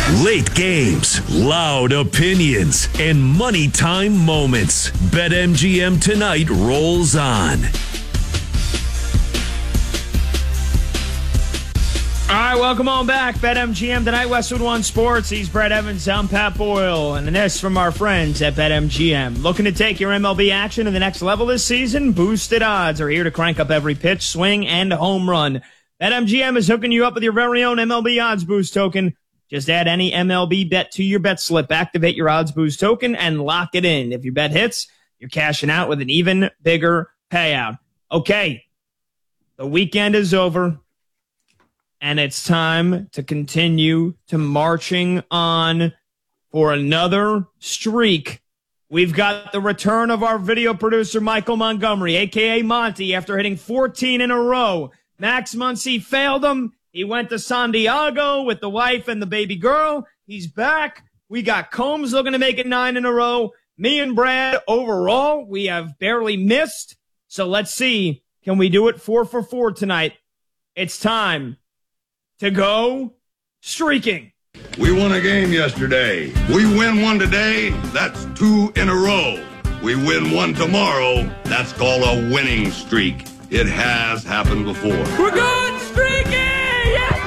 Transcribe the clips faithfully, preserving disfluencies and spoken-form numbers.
Late games, loud opinions, and money time moments. BetMGM Tonight rolls on. All right, welcome on back. BetMGM Tonight, Westwood One Sports. He's Brett Evans, I'm Pat Boyle, and this from our friends at BetMGM. Looking to take your M L B action to the next level this season? Boosted odds are here to crank up every pitch, swing, and home run. BetMGM is hooking you up with your very own M L B Odds Boost token. Just add any M L B bet to your bet slip, activate your Odds Boost token, and lock it in. If your bet hits, you're cashing out with an even bigger payout. Okay, the weekend is over. And it's time to continue to marching on for another streak. We've got the return of our video producer, Michael Montgomery, a k a. Monty, after hitting fourteen in a row. Max Muncy failed him. He went to San Diego with the wife and the baby girl. He's back. We got Combs looking to make it nine in a row. Me and Brad, overall, we have barely missed. So let's see. Can we do it four for four tonight? It's time to go streaking. We won a game yesterday. We win one today, that's two in a row. We win one tomorrow, that's called a winning streak. It has happened before. We're going streaking! Yes!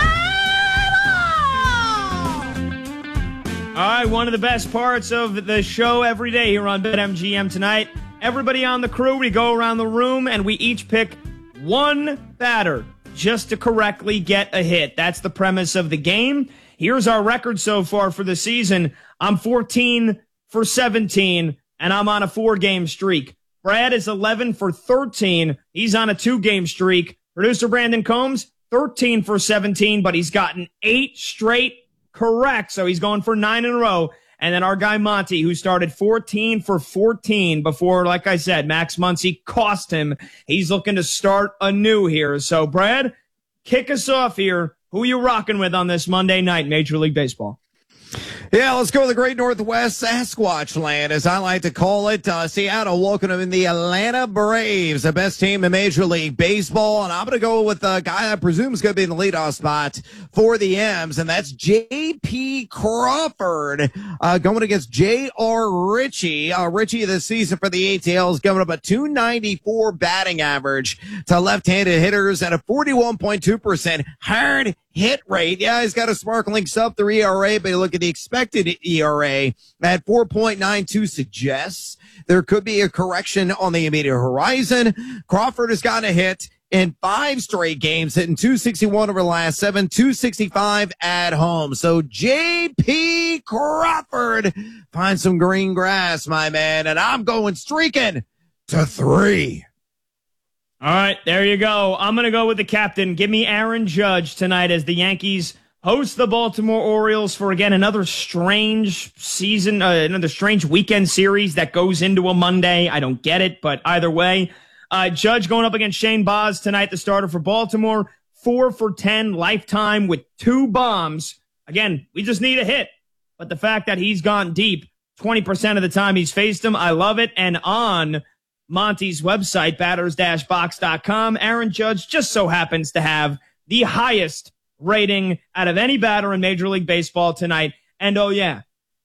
All right, one of the best parts of the show every day here on BetMGM Tonight. Everybody on the crew, we go around the room and we each pick one batter just to correctly get a hit. That's the premise of the game. Here's our record so far for the season. I'm fourteen for seventeen, and I'm on a four-game streak. Brad is eleven for thirteen. He's on a two-game streak. Producer Brandon Combs, thirteen for seventeen, but he's gotten eight straight correct, so he's going for nine in a row. And then our guy Monty, who started fourteen for fourteen before, like I said, Max Muncy cost him. He's looking to start anew here. So, Brad, kick us off here. Who are you rocking with on this Monday night, Major League Baseball? Yeah, let's go to the Great Northwest, Sasquatch Land, as I like to call it. Uh, Seattle welcoming the Atlanta Braves, the best team in Major League Baseball. And I'm going to go with a guy I presume is going to be in the leadoff spot for the M's, and that's J P. Crawford uh, going against J R. Ritchie. Uh, Ritchie this season for the A T L is giving up a two ninety-four batting average to left-handed hitters and a forty-one point two percent hard hit rate. Yeah, he's got a sparkling sub three E R A, but you look at the expected E R A at four point nine two suggests there could be a correction on the immediate horizon. Crawford has gotten a hit in five straight games, hitting two sixty-one over the last seven, two sixty-five at home. So J P. Crawford, find some green grass, my man, and I'm going streaking to three. All right, there you go. I'm going to go with the captain. Give me Aaron Judge tonight as the Yankees host the Baltimore Orioles for, again, another strange season, uh, another strange weekend series that goes into a Monday. I don't get it, but either way. Uh, Judge going up against Shane Baz tonight, the starter for Baltimore. Four for ten lifetime with two bombs. Again, we just need a hit. But the fact that he's gone deep twenty percent of the time he's faced him, I love it. And on Monty's website, batters dash box dot com, Aaron Judge just so happens to have the highest rating out of any batter in Major League Baseball tonight. And oh yeah,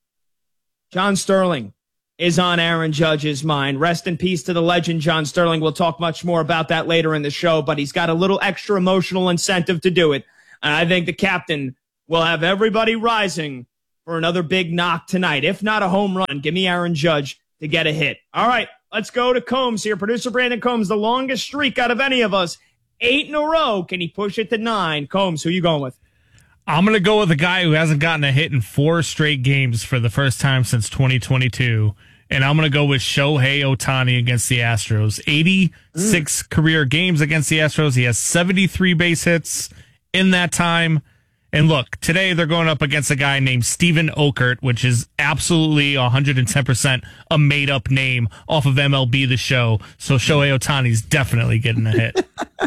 John Sterling is on Aaron Judge's mind. Rest in peace to the legend, John Sterling. We'll talk much more about that later in the show, but he's got a little extra emotional incentive to do it. And I think the captain will have everybody rising for another big knock tonight. If not a home run, give me Aaron Judge to get a hit. All right, let's go to Combs here. Producer Brandon Combs, the longest streak out of any of us. Eight in a row. Can he push it to nine? Combs, who you going with? I'm going to go with a guy who hasn't gotten a hit in four straight games for the first time since twenty twenty-two. And I'm going to go with Shohei Ohtani against the Astros. eighty-six mm. career games against the Astros. He has seventy-three base hits in that time. And look, today they're going up against a guy named Steven Okert, which is absolutely one hundred ten percent a made-up name off of M L B The Show. So Shohei Ohtani's definitely getting a hit.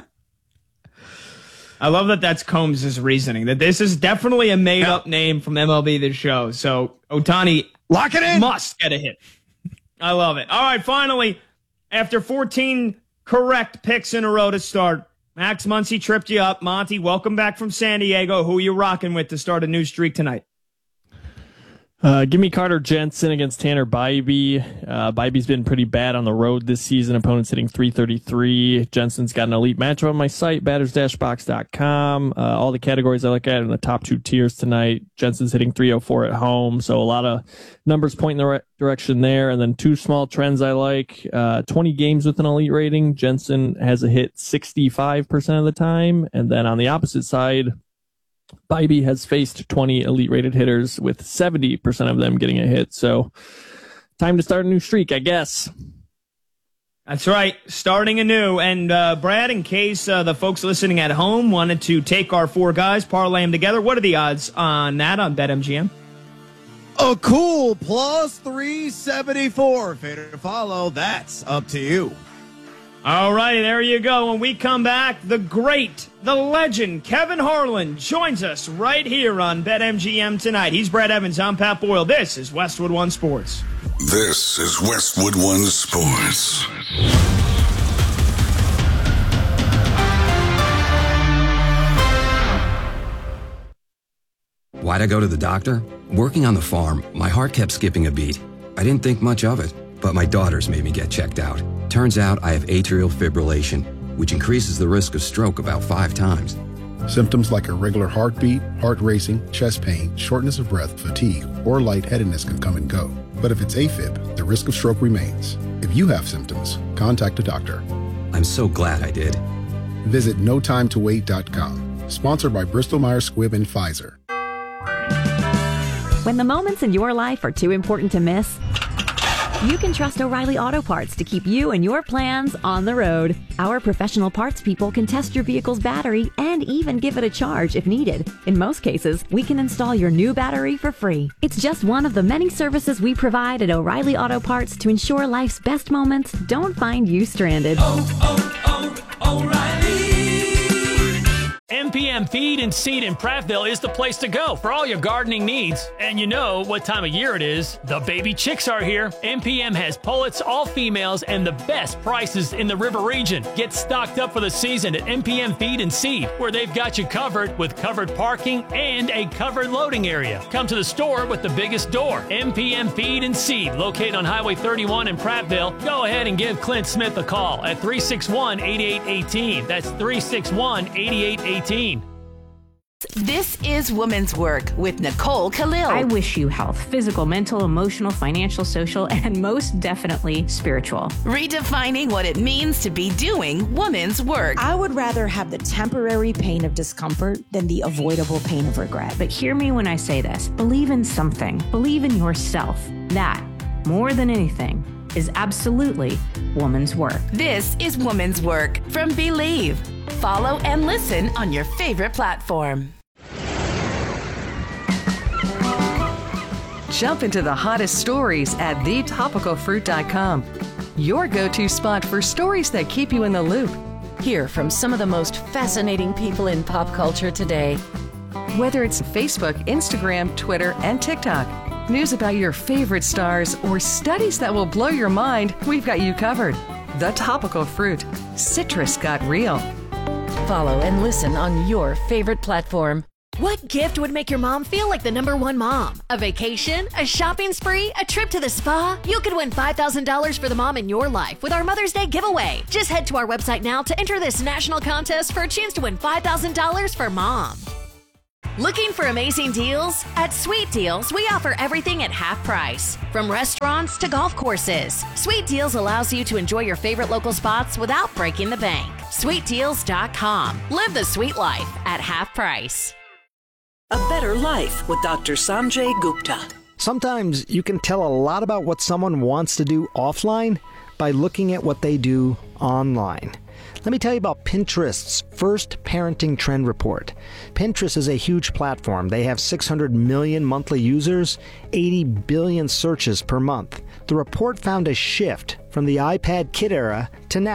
I love that that's Combs' reasoning, that this is definitely a made-up yeah. name from M L B The Show. So Ohtani Lock it in. must get a hit. I love it. All right, finally, after fourteen correct picks in a row to start, Max Muncy tripped you up. Monty, welcome back from San Diego. Who are you rocking with to start a new streak tonight? Uh, give me Carter Jensen against Tanner Bybee. Uh, Bybee's been pretty bad on the road this season. Opponents hitting three thirty-three. Jensen's got an elite matchup on my site, batters dash box dot com. Uh, all the categories I look at in the top two tiers tonight. Jensen's hitting three oh four at home, so a lot of numbers point in the right direction there. And then two small trends I like. Uh, twenty games with an elite rating. Jensen has a hit sixty-five percent of the time. And then on the opposite side, Bybee has faced twenty elite rated hitters with seventy percent of them getting a hit. So time to start a new streak, I guess. That's right. Starting anew. And uh, Brad, in case uh, the folks listening at home wanted to take our four guys, parlay them together, what are the odds on that on BetMGM? A cool plus three seventy-four. Fader to follow. That's up to you. All righty, there you go. When we come back, the great, the legend, Kevin Harlan joins us right here on BetMGM tonight. He's Brad Evans. I'm Pat Boyle. This is Westwood One Sports. This is Westwood One Sports. Why'd I go to the doctor? Working on the farm, my heart kept skipping a beat. I didn't think much of it, but my daughters made me get checked out. Turns out I have atrial fibrillation, which increases the risk of stroke about five times. Symptoms like irregular heartbeat, heart racing, chest pain, shortness of breath, fatigue, or lightheadedness can come and go. But if it's AFib, the risk of stroke remains. If you have symptoms, contact a doctor. I'm so glad I did. Visit no time to wait dot com. Sponsored by Bristol Myers Squibb and Pfizer. When the moments in your life are too important to miss, you can trust O'Reilly Auto Parts to keep you and your plans on the road. Our professional parts people can test your vehicle's battery and even give it a charge if needed. In most cases, we can install your new battery for free. It's just one of the many services we provide at O'Reilly Auto Parts to ensure life's best moments don't find you stranded. Oh, oh, O'Reilly. M P M Feed and Seed in Prattville is the place to go for all your gardening needs. And you know what time of year it is. The baby chicks are here. M P M has pullets, all females, and the best prices in the river region. Get stocked up for the season at M P M Feed and Seed, where they've got you covered with covered parking and a covered loading area. Come to the store with the biggest door. M P M Feed and Seed, located on Highway thirty-one in Prattville. Go ahead and give Clint Smith a call at three six one, eight eight one eight. That's three six one, eight eight one eight. This is Women's Work with Nicole Khalil. I wish you health, physical, mental, emotional, financial, social, and most definitely spiritual. Redefining what it means to be doing women's work. I would rather have the temporary pain of discomfort than the avoidable pain of regret. But hear me when I say this. Believe in something. Believe in yourself. That, more than anything, is absolutely woman's work. This is Woman's Work from Believe. Follow and listen on your favorite platform. Jump into the hottest stories at the topical fruit dot com. Your go-to spot for stories that keep you in the loop. Hear from some of the most fascinating people in pop culture today. Whether it's Facebook, Instagram, Twitter, and TikTok, news about your favorite stars, or studies that will blow your mind, we've got you covered. The Topical Fruit. Citrus got real. Follow and listen on your favorite platform. What gift would make your mom feel like the number one mom? A vacation? A shopping spree? A trip to the spa? You could win five thousand dollars for the mom in your life with our Mother's Day giveaway. Just head to our website now to enter this national contest for a chance to win five thousand dollars for mom. Looking for amazing deals? At Sweet Deals, we offer everything at half price. From restaurants to golf courses, Sweet Deals allows you to enjoy your favorite local spots without breaking the bank. sweet deals dot com. Live the sweet life at half price. A Better Life with Doctor Sanjay Gupta. Sometimes you can tell a lot about what someone wants to do offline by looking at what they do online. Let me tell you about Pinterest's first parenting trend report. Pinterest is a huge platform. They have six hundred million monthly users, eighty billion searches per month. The report found a shift from the iPad kid era to now.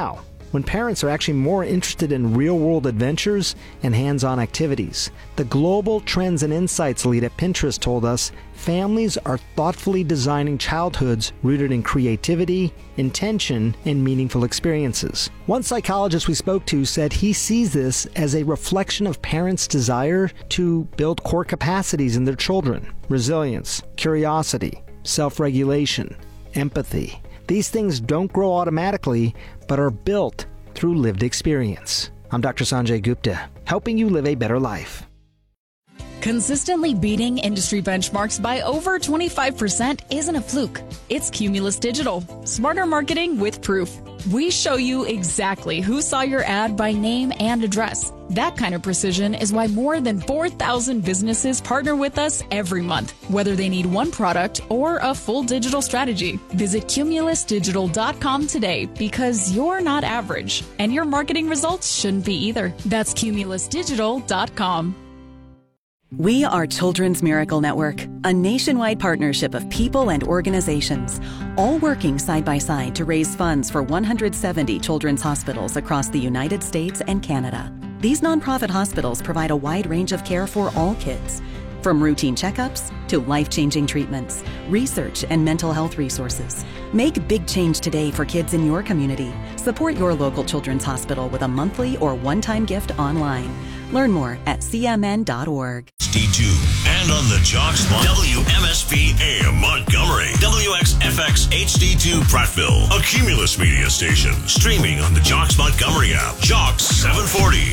when parents are actually more interested in real-world adventures and hands-on activities. The Global Trends and Insights lead at Pinterest told us families are thoughtfully designing childhoods rooted in creativity, intention, and meaningful experiences. One psychologist we spoke to said he sees this as a reflection of parents' desire to build core capacities in their children: resilience, curiosity, self-regulation, empathy. These things don't grow automatically, but are built through lived experience. I'm Doctor Sanjay Gupta, helping you live a better life. Consistently beating industry benchmarks by over twenty-five percent isn't a fluke. It's Cumulus Digital, smarter marketing with proof. We show you exactly who saw your ad by name and address. That kind of precision is why more than four thousand businesses partner with us every month, whether they need one product or a full digital strategy. Visit cumulus digital dot com today, because you're not average, and your marketing results shouldn't be either. That's cumulus digital dot com. We are Children's Miracle Network, a nationwide partnership of people and organizations, all working side by side to raise funds for one hundred seventy children's hospitals across the United States and Canada. These nonprofit hospitals provide a wide range of care for all kids, from routine checkups to life-changing treatments, research, and mental health resources. Make big change today for kids in your community. Support your local children's hospital with a monthly or one-time gift online. Learn more at c m n dot org. D two and on the Jocks W M S P A M Montgomery, W X F X H D two Prattville, a Cumulus media station, streaming on the Jocks Montgomery app. Jocks seven forty.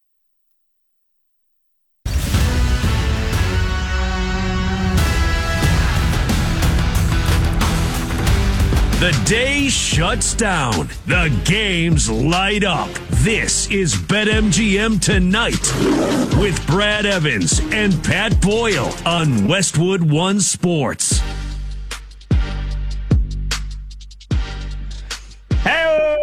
The day shuts down. The games light up. This is BetMGM Tonight with Brad Evans and Pat Boyle on Westwood One Sports. Hey,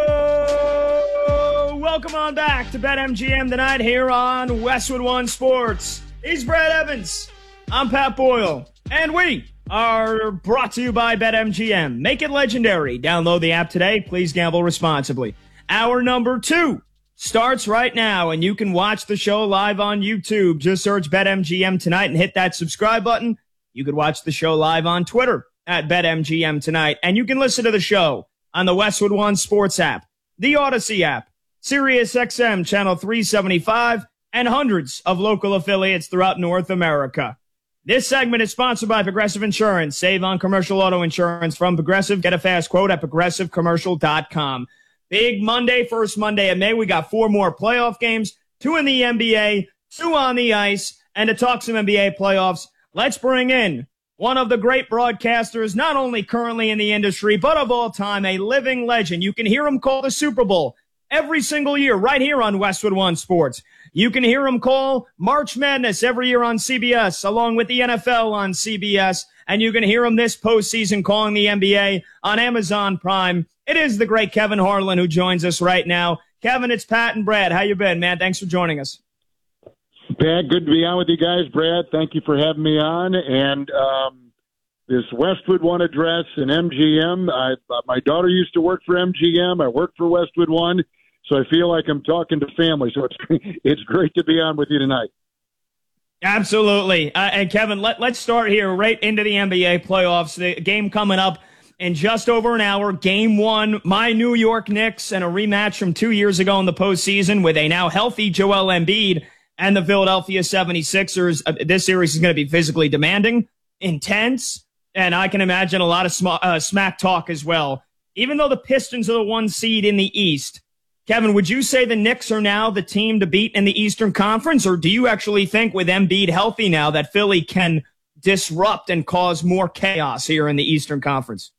welcome on back to BetMGM Tonight here on Westwood One Sports. He's Brad Evans. I'm Pat Boyle. And we are brought to you by BetMGM. Make it legendary. Download the app today. Please gamble responsibly. Hour number two starts right now, and you can watch the show live on YouTube. Just search BetMGM Tonight and hit that subscribe button. You can watch the show live on Twitter at BetMGM Tonight, and you can listen to the show on the Westwood One Sports app, the Odyssey app, Sirius X M Channel three seventy-five, and hundreds of local affiliates throughout North America. This segment is sponsored by Progressive Insurance. Save on commercial auto insurance from Progressive. Get a fast quote at progressive commercial dot com. Big Monday, first Monday of May. We got four more playoff games, two in the N B A, two on the ice. And to talk some N B A playoffs, let's bring in one of the great broadcasters, not only currently in the industry, but of all time, a living legend. You can hear him call the Super Bowl every single year right here on Westwood One Sports. You can hear him call March Madness every year on C B S, along with the N F L on C B S. And you can hear him this postseason calling the N B A on Amazon Prime. It is the great Kevin Harlan who joins us right now. Kevin, it's Pat and Brad. How you been, man? Thanks for joining us. Pat, good to be on with you guys. Brad, thank you for having me on. And um, this Westwood One address and M G M, I, my daughter used to work for M G M. I work for Westwood One. So I feel like I'm talking to family. So it's it's great to be on with you tonight. Absolutely. Uh, and Kevin, let, let's start here right into the N B A playoffs. The game coming up in just over an hour. Game one, my New York Knicks, and a rematch from two years ago in the postseason with a now healthy Joel Embiid and the Philadelphia seventy-sixers. Uh, this series is going to be physically demanding, intense, and I can imagine a lot of sm- uh, smack talk as well. Even though the Pistons are the one seed in the East, Kevin, would you say the Knicks are now the team to beat in the Eastern Conference, or do you actually think with Embiid healthy now that Philly can disrupt and cause more chaos here in the Eastern Conference?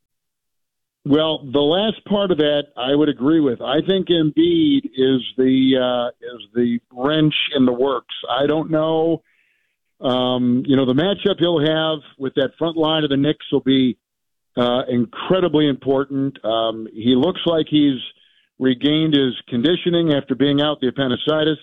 Well, the last part of that I would agree with. I think Embiid is the uh, is the wrench in the works. I don't know. Um, you know, the matchup he'll have with that front line of the Knicks will be uh, incredibly important. Um, he looks like he's regained his conditioning after being out the appendicitis.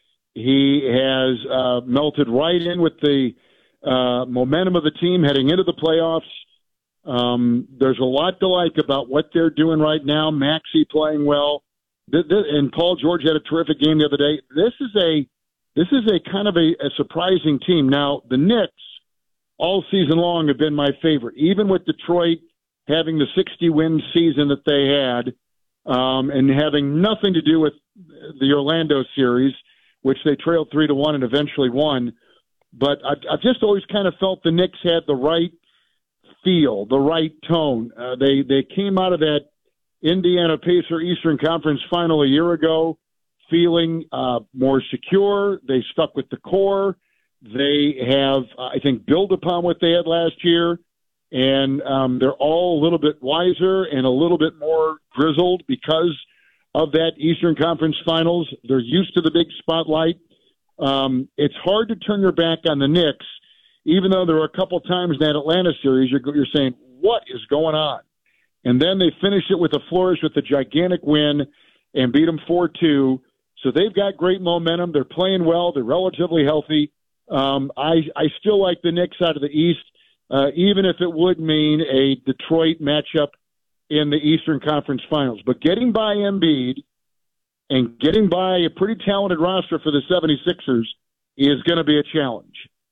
He has uh, melted right in with the uh, momentum of the team heading into the playoffs. Um, there's a lot to like about what they're doing right now. Maxey playing well. th- th- and Paul George had a terrific game the other day. This is a this is a kind of a, a surprising team. Now, the Knicks all season long have been my favorite, even with Detroit having the sixty-win season that they had, um, and having nothing to do with the Orlando series, which they trailed three to one and eventually won. But I've, I've just always kind of felt the Knicks had the right feel, the right tone. Uh, they they came out of that Indiana Pacer Eastern Conference final a year ago feeling uh, more secure. They stuck with the core. They have, I think, built upon what they had last year, and um, they're all a little bit wiser and a little bit more grizzled because of that Eastern Conference Finals. They're used to the big spotlight. Um, it's hard to turn your back on the Knicks, even though there were a couple times in that Atlanta series you're, you're saying, what is going on? And then they finished it with a flourish with a gigantic win and beat them four two. So they've got great momentum. They're playing well. They're relatively healthy. Um, I, I still like the Knicks out of the East, uh, even if it would mean a Detroit matchup in the Eastern Conference Finals. But getting by Embiid and getting by a pretty talented roster for the seventy-sixers is going to be a challenge.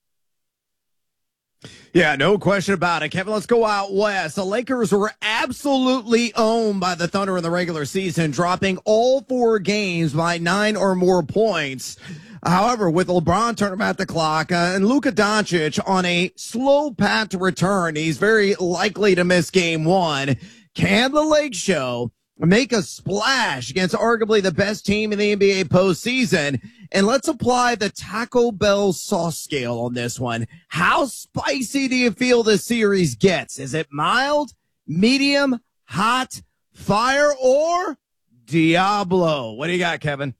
Yeah, no question about it. Kevin, let's go out west. The Lakers were absolutely owned by the Thunder in the regular season, dropping all four games by nine or more points. However, with LeBron turning back the clock uh, and Luka Doncic on a slow path to return, he's very likely to miss game one. Can the Lake Show make a splash against arguably the best team in the N B A postseason? And let's apply the Taco Bell sauce scale on this one. How spicy do you feel this series gets? Is it mild, medium, hot, fire, or Diablo? What do you got, Kevin?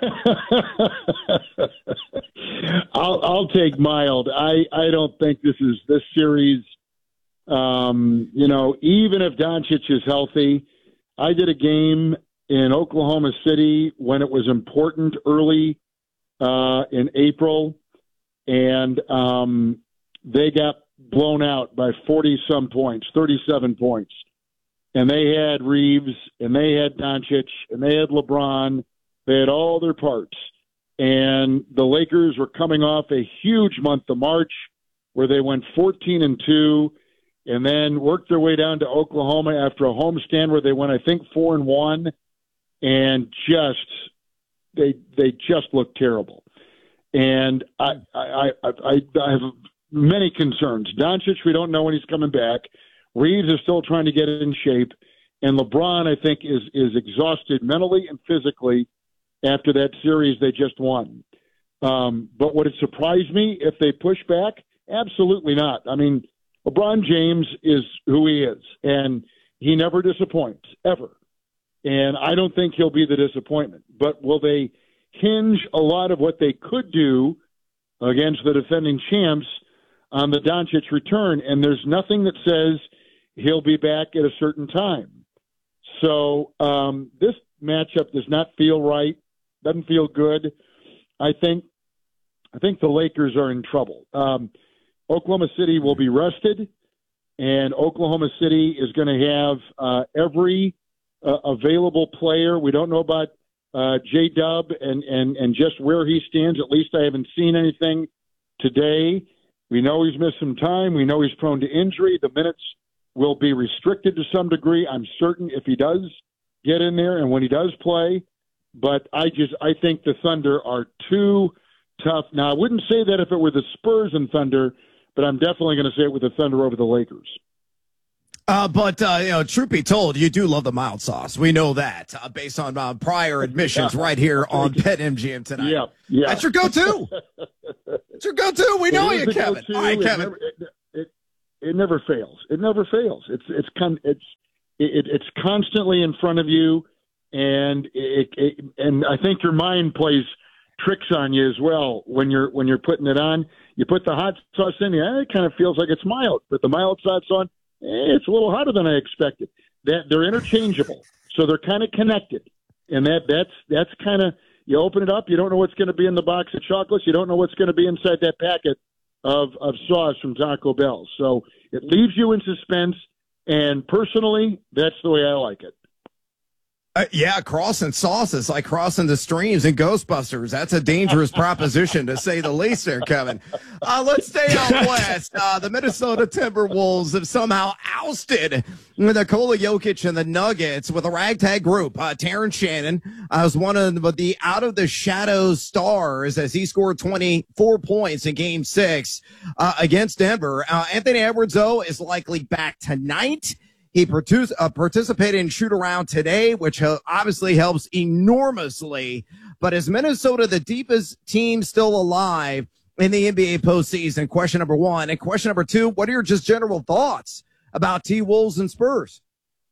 I'll, I'll take mild. I, I don't think this is this series. Um, you know, even if Doncic is healthy, I did a game in Oklahoma City when it was important early uh, in April, and um, they got blown out by forty-some points, thirty-seven points. And they had Reeves, and they had Doncic, and they had LeBron. They had all their parts. And the Lakers were coming off a huge month of March where they went fourteen and two, and then worked their way down to Oklahoma after a homestand where they went, I think, four and one, and just they they just looked terrible. And I I I, I, I have many concerns. Doncic, we don't know when he's coming back. Reeves is still trying to get in shape, and LeBron, I think, is is exhausted mentally and physically after that series they just won. Um, but would it surprise me if they push back? Absolutely not. I mean, LeBron James is who he is, and he never disappoints, ever. And I don't think he'll be the disappointment. But will they hinge a lot of what they could do against the defending champs on the Doncic return? And there's nothing that says he'll be back at a certain time. So um, this matchup does not feel right, doesn't feel good. I think I think the Lakers are in trouble. Um, Oklahoma City will be rested, and Oklahoma City is going to have uh, every uh, available player. We don't know about uh, J-Dub and, and, and just where he stands. At least I haven't seen anything today. We know he's missed some time. We know he's prone to injury. The minutes will be restricted to some degree, I'm certain, if he does get in there and when he does play. But I just I think the Thunder are too tough. Now, I wouldn't say that if it were the Spurs and Thunder, but I'm definitely going to say it with the Thunder over the Lakers. Uh, but, uh, you know, truth be told, you do love the mild sauce. We know that uh, based on uh, prior admissions right here on BetMGM tonight. Yeah, yeah. That's your go-to. That's your go-to. We know you, Kevin. All right, it Kevin. Never, it, it, it never fails. It never fails. It's it's con- it's it, it's constantly in front of you, and it, it and I think your mind plays tricks on you as well when you're when you're putting it on. You put the hot sauce in, yeah, it kind of feels like it's mild. Put the mild sauce on, eh, it's a little hotter than I expected. That they're interchangeable, so they're kind of connected, and that that's that's kind of you open it up, you don't know what's going to be in the box of chocolates, you don't know what's going to be inside that packet of of sauce from Taco Bell. So it leaves you in suspense, and personally, that's the way I like it. Uh, yeah, crossing sauces like crossing the streams in Ghostbusters. That's a dangerous proposition, to say the least there, Kevin. Uh, let's stay out west. Uh, the Minnesota Timberwolves have somehow ousted Nikola Jokic and the Nuggets with a ragtag group. Uh, Terrence Shannon uh, was one of the out-of-the-shadows stars as he scored twenty-four points in Game six uh, against Denver. Uh, Anthony Edwards, though, is likely back tonight. He partic- uh, participated in shoot-around today, which uh, obviously helps enormously. But is Minnesota the deepest team still alive in the N B A postseason? Question number one. And question number two, what are your just general thoughts about T-Wolves and Spurs?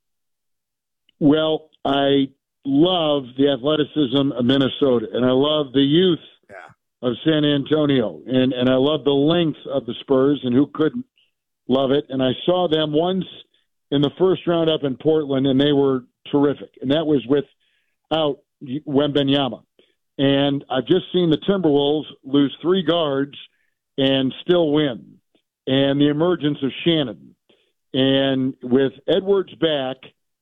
Well, I love the athleticism of Minnesota, and I love the youth yeah. of San Antonio, and, and I love the length of the Spurs, and who couldn't love it? And I saw them once in the first round up in Portland, and they were terrific. And that was without Wembanyama. And I've just seen the Timberwolves lose three guards and still win. And the emergence of Shannon. And with Edwards back,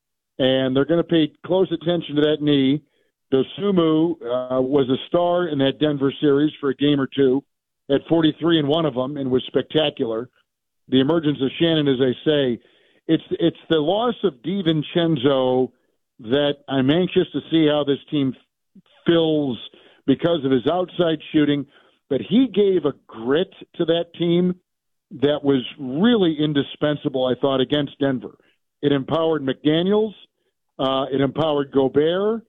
and they're going to pay close attention to that knee. Dosunmu uh, was a star in that Denver series for a game or two, at forty-three in one of them, and was spectacular. The emergence of Shannon, as I say, It's it's the loss of DiVincenzo that I'm anxious to see how this team fills because of his outside shooting. But he gave a grit to that team that was really indispensable, I thought, against Denver. It empowered McDaniels. Uh, it empowered Gobert.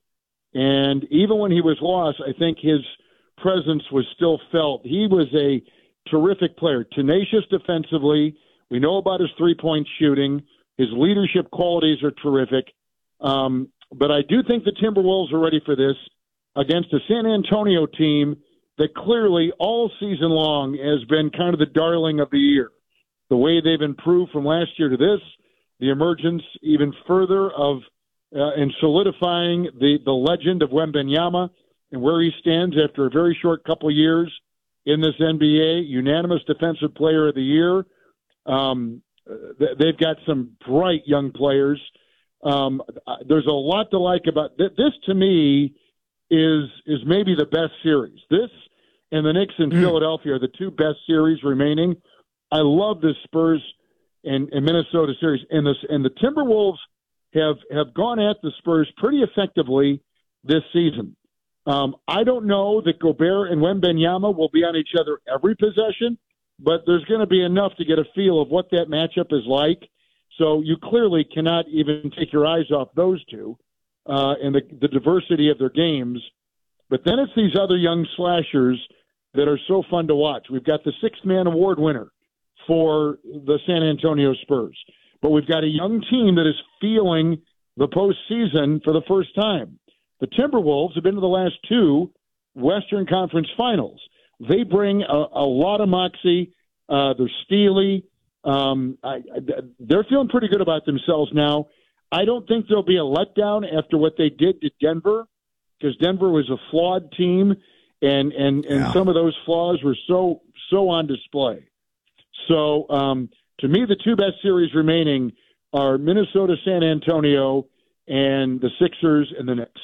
And even when he was lost, I think his presence was still felt. He was a terrific player, tenacious defensively. We know about his three-point shooting. His leadership qualities are terrific. Um, but I do think the Timberwolves are ready for this against a San Antonio team that clearly all season long has been kind of the darling of the year. The way they've improved from last year to this, the emergence even further of uh, and solidifying the, the legend of Wembanyama and where he stands after a very short couple years in this N B A, unanimous Defensive Player of the Year. Um, they've got some bright young players. Um, there's a lot to like about th- this. To me, is is maybe the best series. This and the Knicks in mm. Philadelphia are the two best series remaining. I love this Spurs and, and Minnesota series, and this and the Timberwolves have have gone at the Spurs pretty effectively this season. Um, I don't know that Gobert and Wembanyama will be on each other every possession, but there's going to be enough to get a feel of what that matchup is like. So you clearly cannot even take your eyes off those two uh, and the, the diversity of their games. But then it's these other young slashers that are so fun to watch. We've got the sixth-man award winner for the San Antonio Spurs. But we've got a young team that is feeling the postseason for the first time. The Timberwolves have been to the last two Western Conference Finals. They bring a, a lot of moxie. Uh, they're steely. Um, I, I, they're feeling pretty good about themselves now. I don't think there'll be a letdown after what they did to Denver, because Denver was a flawed team, and and, and yeah. some of those flaws were so so on display. So um, to me, the two best series remaining are Minnesota, San Antonio, and the Sixers and the Knicks.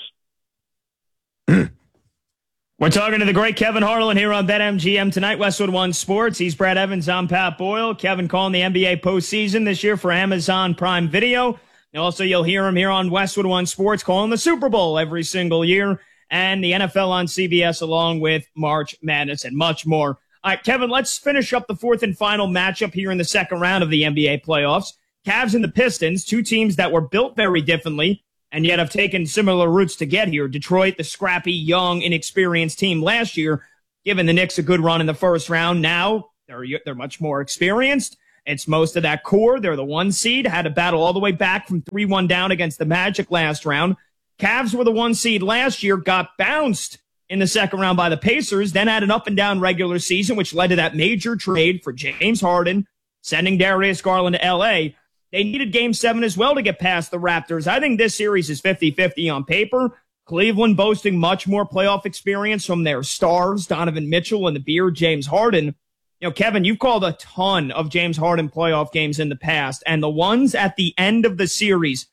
We're talking to the great Kevin Harlan here on BetMGM tonight, Westwood One Sports. He's Brad Evans. I'm Pat Boyle. Kevin calling the N B A postseason this year for Amazon Prime Video. And also, you'll hear him here on Westwood One Sports calling the Super Bowl every single year, and the N F L on C B S, along with March Madness and much more. All right, Kevin, let's finish up the fourth and final matchup here in the second round of the N B A playoffs. Cavs and the Pistons, two teams that were built very differently and yet have taken similar routes to get here. Detroit, the scrappy, young, inexperienced team last year, giving the Knicks a good run in the first round. Now they're they're much more experienced. It's most of that core. They're the one seed, had to battle all the way back from three one down against the Magic last round. Cavs were the one seed last year, got bounced in the second round by the Pacers, then had an up-and-down regular season, which led to that major trade for James Harden, sending Darius Garland to L A. They needed Game seven as well to get past the Raptors. I think this series is fifty-fifty on paper. Cleveland boasting much more playoff experience from their stars, Donovan Mitchell and the Beard, James Harden. You know, Kevin, you've called a ton of James Harden playoff games in the past, and the ones at the end of the series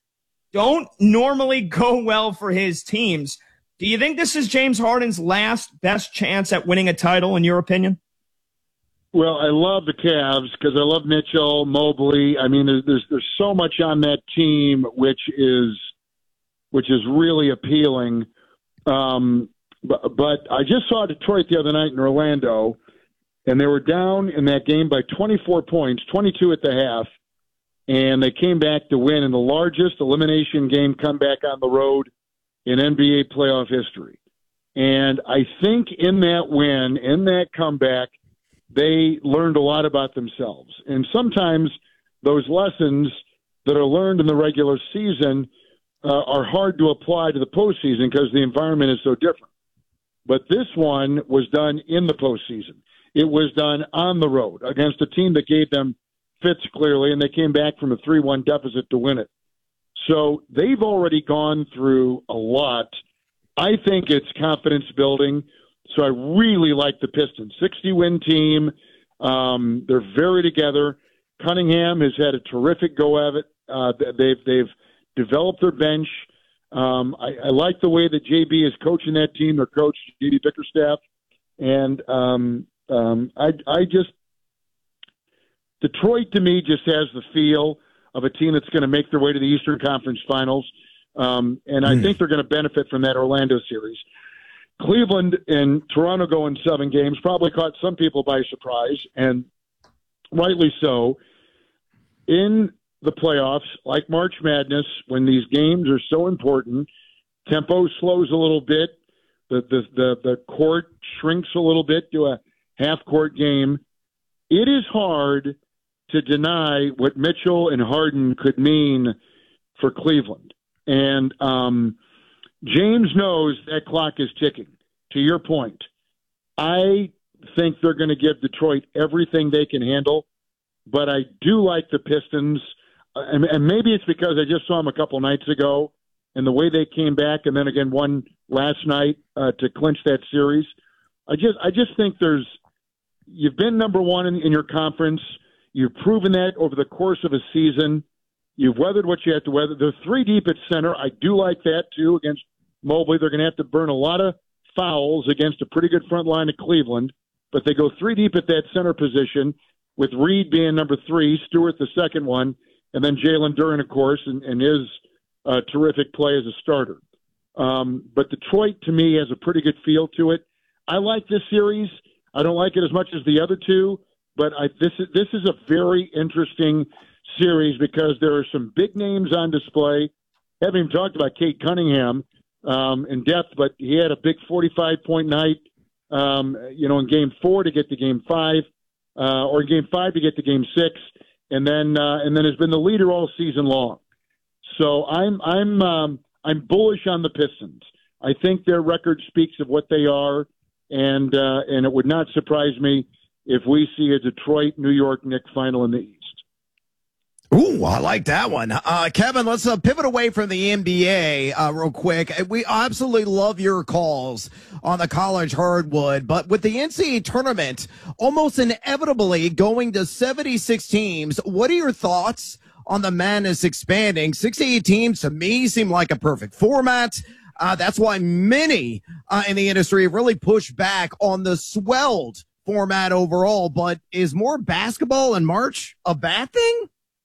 don't normally go well for his teams. Do you think this is James Harden's last best chance at winning a title, in your opinion? Well, I love the Cavs because I love Mitchell, Mobley. I mean, there's, there's there's so much on that team which is which is really appealing. Um, but, but I just saw Detroit the other night in Orlando, and they were down in that game by twenty-four points, twenty-two at the half, and they came back to win in the largest elimination game comeback on the road in N B A playoff history. And I think in that win, in that comeback, they learned a lot about themselves. And sometimes those lessons that are learned in the regular season uh, are hard to apply to the postseason because the environment is so different. But this one was done in the postseason. It was done on the road against a team that gave them fits clearly, and they came back from a three one deficit to win it. So they've already gone through a lot. I think it's confidence building. So I really like the Pistons. sixty-win team. Um, they're very together. Cunningham has had a terrific go at it. Uh, they've they've developed their bench. Um, I, I like the way that J B is coaching that team. Their coach, J D Bickerstaff. And um, um, I, I just – Detroit, to me, just has the feel of a team that's going to make their way to the Eastern Conference Finals. Um, and I mm. think they're going to benefit from that Orlando series. Cleveland and Toronto going seven games probably caught some people by surprise, and rightly so. In the playoffs, like March Madness, when these games are so important, tempo slows a little bit, the the the, the court shrinks a little bit to a half-court game. It is hard to deny what Mitchell and Harden could mean for Cleveland. And um, James knows that clock is ticking. To your point, I think they're going to give Detroit everything they can handle, but I do like the Pistons, and, and maybe it's because I just saw them a couple nights ago, and the way they came back, and then again won last night uh, to clinch that series. I just, I just think there's. You've been number one in, in your conference. You've proven that over the course of a season. You've weathered what you have to weather. They're three deep at center. I do like that, too, against Mobley. They're going to have to burn a lot of fouls against a pretty good front line of Cleveland, but they go three deep at that center position, with Reed being number three, Stewart the second one, and then Jalen Duren, of course, and, and his uh, terrific play as a starter. Um, but Detroit, to me, has a pretty good feel to it. I like this series. I don't like it as much as the other two, but I, this is this is a very interesting series because there are some big names on display. I haven't even talked about Cade Cunningham um, in depth, but he had a big forty-five point night, um, you know, in Game Four to get to Game Five, uh, or Game Five to get to Game Six, and then uh, and then has been the leader all season long. So I'm I'm um, I'm bullish on the Pistons. I think their record speaks of what they are. And uh, and it would not surprise me if we see a Detroit-New York Knicks final in the East. Ooh, I like that one. Uh, Kevin, let's uh, pivot away from the N B A uh, real quick. We absolutely love your calls on the college hardwood, but with the N C double A tournament almost inevitably going to seventy-six teams, what are your thoughts on the madness expanding? sixty-eight teams, to me, seem like a perfect format. Uh, that's why many uh, in the industry have really pushed back on the swelled format overall. But is more basketball in March a bad thing?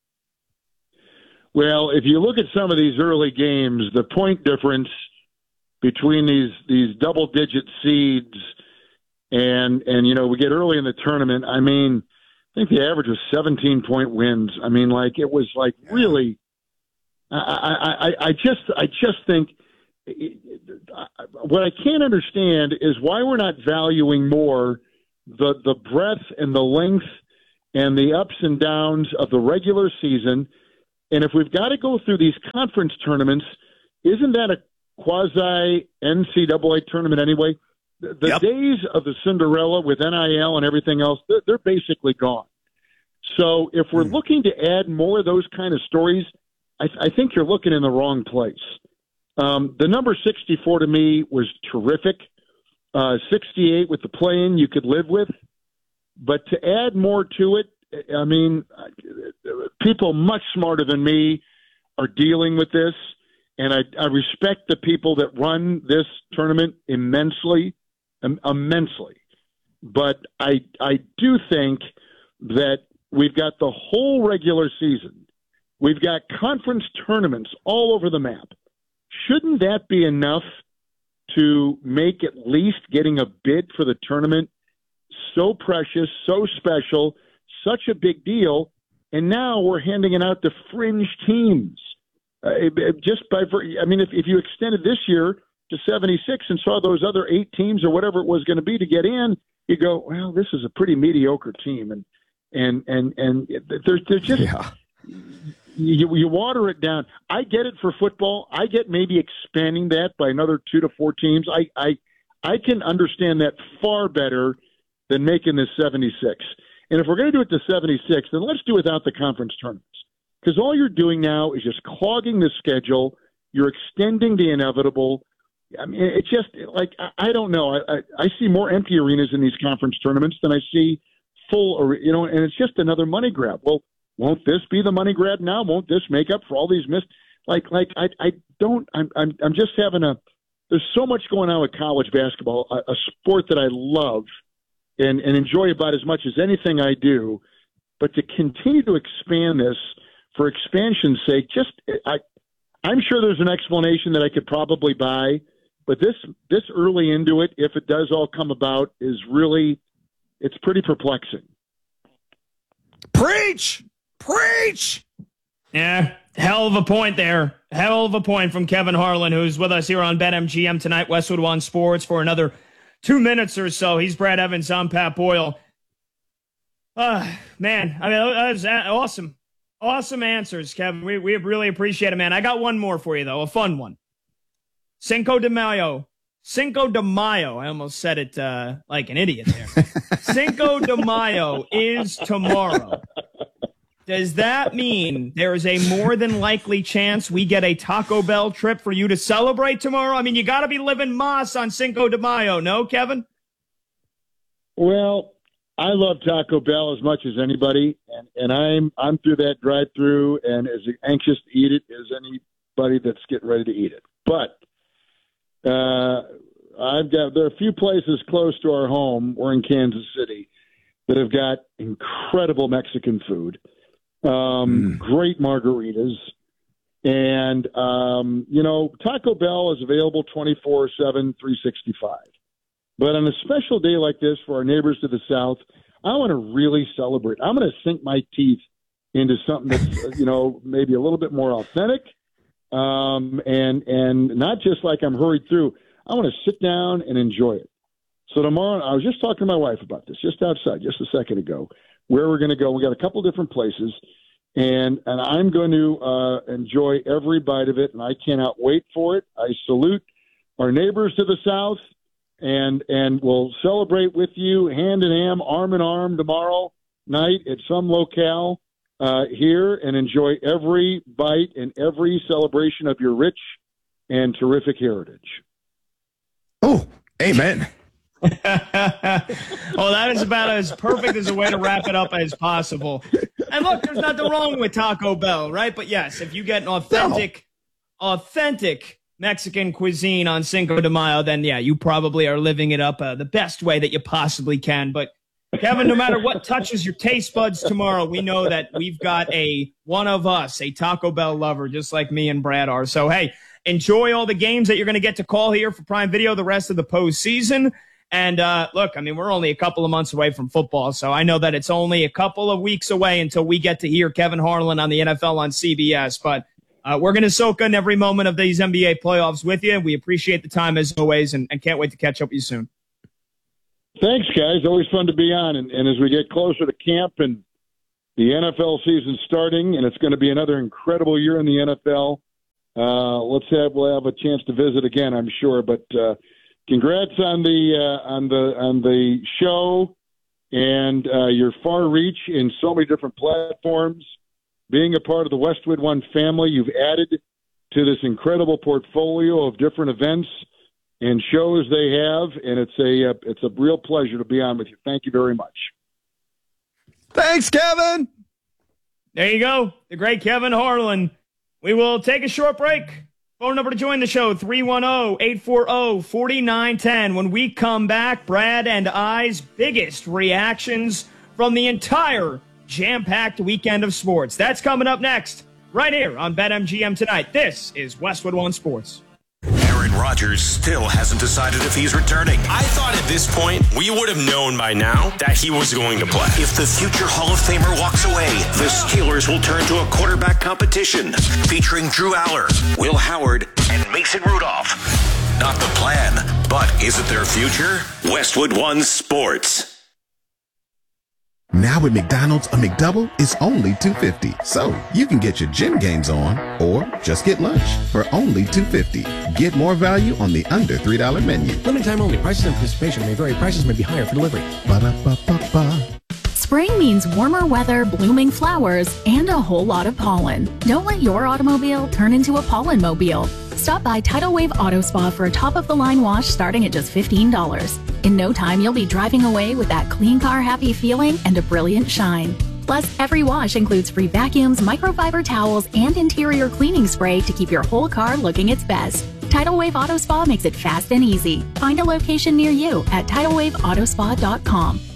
Well, if you look at some of these early games, the point difference between these these double-digit seeds and, and, you know, we get early in the tournament, I mean, I think the average was seventeen-point wins. I mean, like, it was, like, really I, I, I, I just I just think – what I can't understand is why we're not valuing more the the breadth and the length and the ups and downs of the regular season. And if we've got to go through these conference tournaments, isn't that a quasi N C double A tournament anyway? The, the yep. days of the Cinderella with N I L and everything else, they're, they're basically gone. So if we're mm. looking to add more of those kind of stories, I, I think you're looking in the wrong place. Um, the number sixty-four to me was terrific. Uh, sixty-eight with the play-in you could live with. But to add more to it, I mean, people much smarter than me are dealing with this. and I, I respect the people that run this tournament immensely, um, immensely. But I I do think that we've got the whole regular season. We've got conference tournaments all over the map. Shouldn't that be enough to make at least getting a bid for the tournament so precious, so special, such a big deal? And now we're handing it out to fringe teams. Uh, just by, I mean, if, if you extended this year to seventy-six and saw those other eight teams or whatever it was going to be to get in, you go, well, this is a pretty mediocre team, and and and and there's there's just yeah. you you water it down. I get it for football. I get maybe expanding that by another two to four teams. I I I can understand that far better than making this seventy-six. And if we're going to do it to seventy-six, then let's do it without the conference tournaments. Because all you're doing now is just clogging the schedule. You're extending the inevitable. I mean, it's just like, I, I don't know. I, I, I see more empty arenas in these conference tournaments than I see full, you know, and it's just another money grab. Well, won't this be the money grab now? Won't this make up for all these missed? Like, like I, I don't, I'm, I'm, I'm just having a, there's so much going on with college basketball, a, a sport that I love and, and enjoy about as much as anything I do. But to continue to expand this for expansion's sake, just, I, I'm sure there's an explanation that I could probably buy. But this this early into it, if it does all come about, is really, it's pretty perplexing. Preach! Preach! Yeah, hell of a point there. Hell of a point from Kevin Harlan, who's with us here on BetMGM tonight, Westwood One Sports, for another two minutes or so. He's Brad Evans. I'm Pat Boyle. Uh, man, I mean, that was awesome. Awesome answers, Kevin. We, we really appreciate it, man. I got one more for you, though, a fun one. Cinco de Mayo. Cinco de Mayo. I almost said it uh, like an idiot there. Cinco de Mayo is tomorrow. Does that mean there is a more than likely chance we get a Taco Bell trip for you to celebrate tomorrow? I mean, you got to be living Mas on Cinco de Mayo, no, Kevin? Well, I love Taco Bell as much as anybody, and, and I'm I'm through that drive-through and as anxious to eat it as anybody that's getting ready to eat it. But Uh, I've got, there are a few places close to our home. We're in Kansas City that have got incredible Mexican food, um, mm. great margaritas. And, um, you know, Taco Bell is available twenty-four seven, three sixty-five. But on a special day like this for our neighbors to the south, I want to really celebrate. I'm going to sink my teeth into something that's, you know, maybe a little bit more authentic. Um, and, and not just like I'm hurried through. I want to sit down and enjoy it. So tomorrow, I was just talking to my wife about this just outside, just a second ago, where we're going to go. We got a couple different places, and, and I'm going to, uh, enjoy every bite of it. And I cannot wait for it. I salute our neighbors to the south, and, and we'll celebrate with you hand in hand, arm in arm tomorrow night at some locale. Uh, here and enjoy every bite and every celebration of your rich and terrific heritage. Oh, amen. Well, that is about as perfect as a way to wrap it up as possible. And look, there's nothing wrong with Taco Bell, right? But yes, if you get an authentic, no. authentic Mexican cuisine on Cinco de Mayo, then yeah, you probably are living it up uh, the best way that you possibly can. But Kevin, no matter what touches your taste buds tomorrow, we know that we've got a one of us, a Taco Bell lover, just like me and Brad are. So, hey, enjoy all the games that you're going to get to call here for Prime Video the rest of the postseason. And uh, look, I mean, we're only a couple of months away from football, so I know that it's only a couple of weeks away until we get to hear Kevin Harlan on the N F L on C B S. But uh, we're going to soak in every moment of these N B A playoffs with you. We appreciate the time as always, and, and can't wait to catch up with you soon. Thanks, guys. Always fun to be on. And, and as we get closer to camp and the N F L season starting, and it's going to be another incredible year in the N F L, uh, let's have we'll have a chance to visit again, I'm sure. But uh, congrats on the uh, on the on the show and uh, your far reach in so many different platforms. Being a part of the Westwood One family, you've added to this incredible portfolio of different events and shows they have, and it's a uh, it's a real pleasure to be on with you. Thank you very much. Thanks, Kevin. There you go, the great Kevin Harlan. We will take a short break. Phone number to join the show, three one zero, eight four zero, four nine one zero. When we come back, Brad and I's biggest reactions from the entire jam-packed weekend of sports. That's coming up next, right here on BetMGM Tonight. This is Westwood One Sports. Aaron Rodgers still hasn't decided if he's returning. I thought at this point we would have known by now that he was going to play. If the future Hall of Famer walks away, the Steelers will turn to a quarterback competition featuring Drew Aller, Will Howard, and Mason Rudolph. Not the plan, but is it their future? Westwood One Sports. Now at McDonald's, a McDouble is only two dollars and fifty cents. So you can get your gym gains on or just get lunch for only two dollars and fifty cents. Get more value on the under three dollar menu. Limited time only. Prices and participation may vary. Prices may be higher for delivery. Ba-da-ba-ba-ba. Spring means warmer weather, blooming flowers, and a whole lot of pollen. Don't let your automobile turn into a pollen mobile. Stop by Tidal Wave Auto Spa for a top-of-the-line wash starting at just fifteen dollars. In no time, you'll be driving away with that clean car happy feeling and a brilliant shine. Plus, every wash includes free vacuums, microfiber towels, and interior cleaning spray to keep your whole car looking its best. Tidal Wave Auto Spa makes it fast and easy. Find a location near you at tidal wave auto spa dot com.